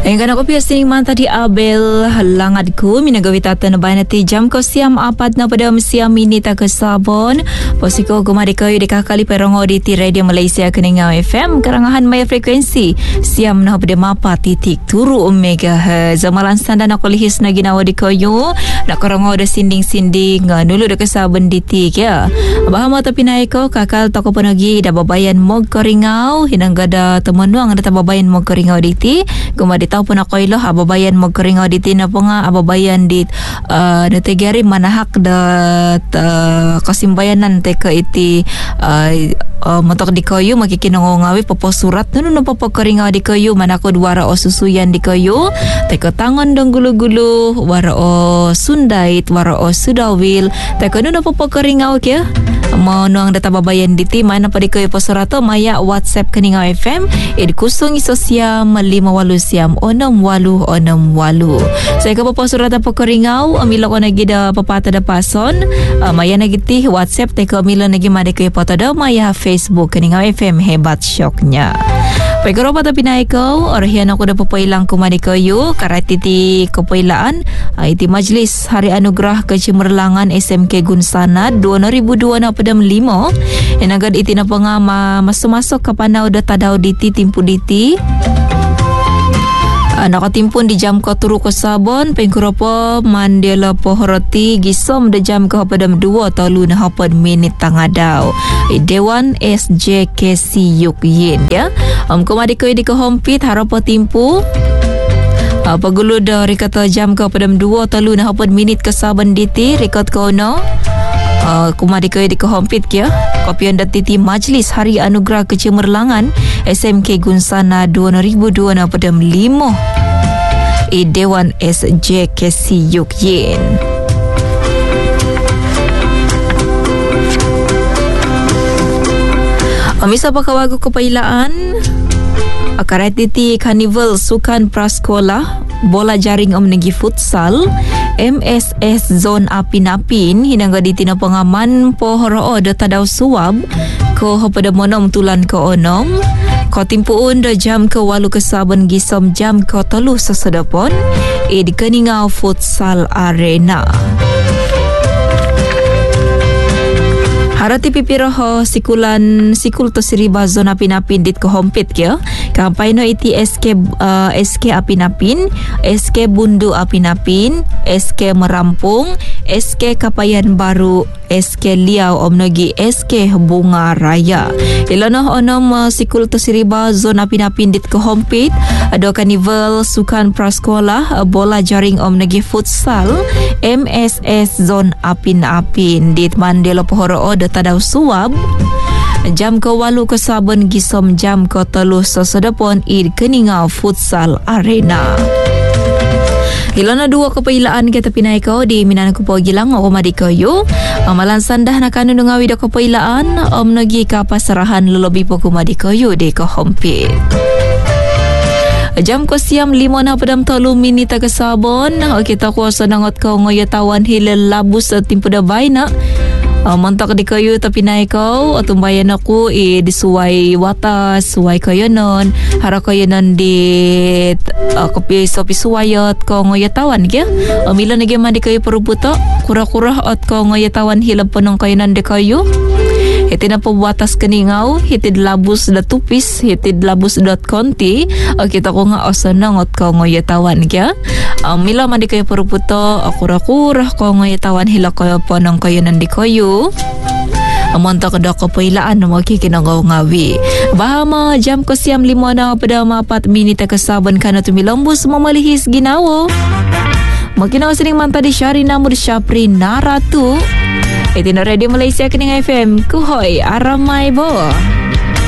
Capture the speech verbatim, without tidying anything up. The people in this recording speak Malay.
Yang kan aku biasa ni manta di Abel langadku minagawi tata na bayan ti jam ko siam apat na pada siam minit ke sabon posiko gumadi kayo di kakali perongo di ti Radio Malaysia Keningau F M karangahan maya frekuensi siam na pada mapa titik turu megahertz zamalan standar na kolihis na ginawa di kayo na karongo da sinding-sinding nulu da kasabon di ti ya bahama tapi naik ko kakal toko penagi da babayan mog Keringau hinang gada temenuang da babayan mog Keringau di ti gumadi tau pun ako ilo ababayan mo Keringau di tina po nga ababayan di uh, natigari manahak da uh, kasimbayanan te ka iti uh, uh, matok di kayo makikinangongawi popo surat nuno no popo Keringau di kayo manako duwara o susuyan di kayo te ka tangon dong gulu-gulu wara o sundait wara o sudawil te ka nuno popo Keringau kya mo nuang data babayan di ti mana pa di kayo po surato maya WhatsApp Keningau F M id kusung iso siam lima walu siam onom walu onom walu. Saya ka po surata po Keringau amilo ko nagi da papata da pason uh, maya nagi ti WhatsApp te ko amilo nagi made ko poto da maya Facebook Keningau F M hebat syoknya. Pagkaro pa ta pinay ko orhian ako da papailang kumadi kayo karati ti kapailaan ay ti Majlis Hari Anugerah Kecemerlangan S M K Gunsanad dua ribu dua na padam limo enagad iti na pa nga masuk-masuk kapanaw da tadaw diti timpu diti. Uh, nakatimpun di jam ko turu ko sabon pengkuro po Mandela Pohoroti gisom da jam ko padam dua talu na hapad minit tangadaw e, Dewan S J K C Yuk Yin ya um, kumadi ko di ko hompit harap po timpu uh, pagulo da rikata jam ko padam dua talu na hapad minit ke saban diti rikat ko no Uh, kumadi kayo di kahompit kya kopian datiti Majlis Hari Anugerah Kecemerlangan S M K Gunsana dua ribu dua na padam limo e Dewan S J K C Yuk Yin. Amisa pa kawago kapailaan akaratiti Carnival Sukan Prasekolah bola jaring om negi futsal M S S Zone Apin-Apin hinangga di tina pengaman pohoro da tadaw suwab ko pada monom tulan ko onom ko timpuun da jam ke walu ke saban gisom jam ko telu sesedapon e di Keningau Futsal Arena. Harati pipiroho sikulan sikul to siriba zona pinapin dit ko hompit kya kampay no iti S K uh, S K Apin-Apin S K Bundu Apin-Apin S K Merampung S K Kapayan Baru S K Liao omnogi S K Bunga Raya ilono onom uh, sikul to siriba zona pinapin dit ko hompit ado Carnival Sukan Prasekolah uh, bola jaring omnogi futsal M S S Zone Apin-Apin dit Mandela Pohoro da tadaw suwab jam ke walu ke saban gisom jam ke telu sesedapon id Keningau Futsal Arena. Ilana dua kepailaan kita pinay ko di minan ko po gilang o kumadi kayo amalan sandah na kanu ngawi da kepailaan om nagi kapasarahan lolobi po kumadi kayo di kahompit. Jam ko siam limo na padam tolu minit ke sabon kita kuasa nangot ko ngoyatawan hilal labus sa timpo da bayna. Uh, montok di kayo tapi naik kau atumbayan aku eh disuai watas suai kayo non hara kayo non di uh, kopi sopi suayot ko ngoyatawan kya amila uh, nage mandi kayo perubuto kura-kura at ko ngoyatawan hilap ponong kayo non di kayo hiti na po watas Keningau hitid labus da tupis hitid labus dot konti uh, kita ko nga osanang at ko ngoyatawan kya uh, mila mandi kayo perubuto uh, kura-kura ko ngoyatawan hilap kayo ponong kayo non di kayo amonta kada kapailaan na makikinangaw ngawi. Bahama jam ko siyam limo na pada mapat minit ke saban kana tumilambus mamalihis ginawo. Makinaw sining manta di Syari Namur Syapri Naratu. Iti na Radio Malaysia Keningau F M. Kuhoy aramay bo.